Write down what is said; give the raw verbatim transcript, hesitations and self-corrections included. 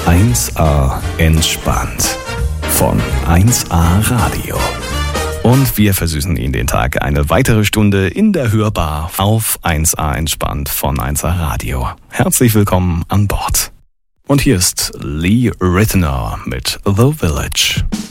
eins A entspannt von eins A Radio. Und wir versüßen Ihnen den Tag eine weitere Stunde in der Hörbar auf eins A entspannt von eins A Radio. Herzlich willkommen an Bord. Und hier ist Lee Ritenour mit The Village.